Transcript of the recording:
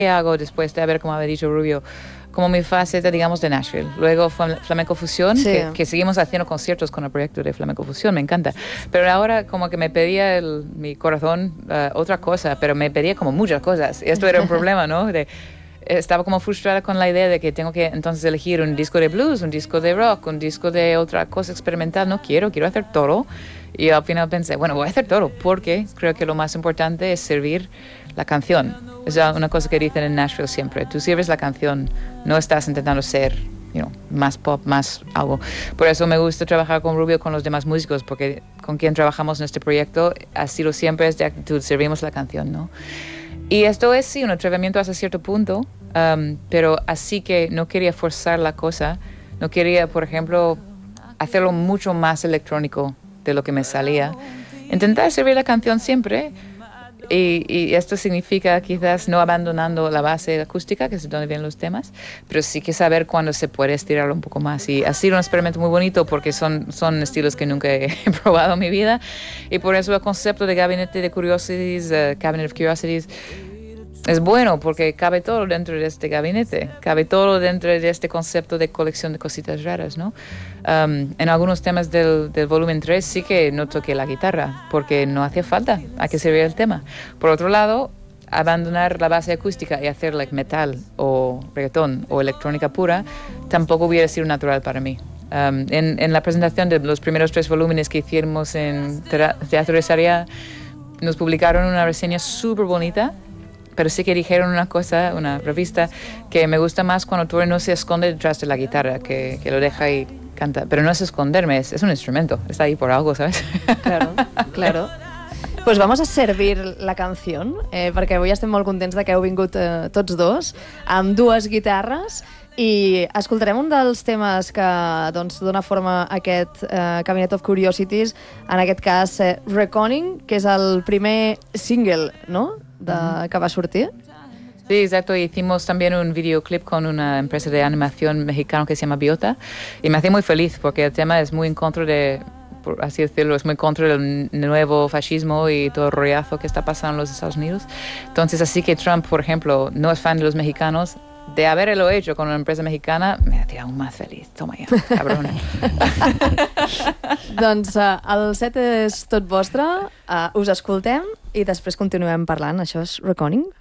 hago después de haber, como había dicho Rubio, como mi faceta, digamos, de Nashville. Luego Flamenco Fusión, Sí. que seguimos haciendo conciertos con el proyecto de Flamenco Fusión, me encanta. Pero ahora como que me pedía mi corazón otra cosa, pero me pedía como muchas cosas. Y esto era un problema, ¿no? Estaba como frustrada con la idea de que tengo que entonces elegir un disco de blues, un disco de rock, un disco de otra cosa experimental. No quiero hacer todo. Y al final pensé, bueno, voy a hacer todo porque creo que lo más importante es servir la canción. Es una cosa que dicen en Nashville siempre. Tú sirves la canción, no estás intentando ser más pop, más algo. Por eso me gusta trabajar con Rubio, con los demás músicos, porque con quien trabajamos en este proyecto ha sido siempre es de actitud, servimos la canción, ¿no? Y esto es, sí, un atrevimiento hasta cierto punto, pero así que no quería forzar la cosa. No quería, por ejemplo, hacerlo mucho más electrónico de lo que me salía. Intentar servir la canción siempre. Y esto significa quizás no abandonando la base acústica, que es de donde vienen los temas, pero sí que saber cuándo se puede estirarlo un poco más. Y ha sido un experimento muy bonito porque son estilos que nunca he probado en mi vida. Y por eso el concepto de Gabinete de Curiosities, Cabinet of Curiosities, es bueno porque cabe todo dentro de este gabinete, cabe todo dentro de este concepto de colección de cositas raras, ¿no? En algunos temas del volumen 3 sí que no toqué la guitarra porque no hacía falta, hay que servir el tema. Por otro lado, abandonar la base acústica y hacer metal o reggaetón o electrónica pura tampoco hubiera sido natural para mí. En la presentación de los primeros 3 volúmenes que hicimos en Teatro de Sarriá, nos publicaron una reseña súper bonita. Pero sí que dijeron una revista, que me gusta más cuando Tori no se esconde detrás de la guitarra, que lo deja y canta. Pero no es esconderme, es un instrumento, está ahí por algo, ¿sabes? Claro, claro. Pues vamos a servir la canción, perquè avui estem molt contents de que heu vingut tots dos, amb 2 guitarres, i escoltarem un dels temes que dona forma a aquest Cabinet of Curiosities, en aquest cas Reckoning, que és el primer single, no?, que va sortir. Sí, exacto. Hicimos también un videoclip con una empresa de animación mexicana que se llama Biota y me hace muy feliz porque el tema es muy en contra por así decirlo, es muy contra del nuevo fascismo y todo el rollazo que está pasando en los Estados Unidos. Entonces, así que Trump, por ejemplo, no es fan de los mexicanos. De haberlo hecho con una empresa mexicana, me hacía aún más feliz. Toma ja, cabrón. Doncs el set és tot vostre, us escoltem i després continuem parlant. Això és Reckoning.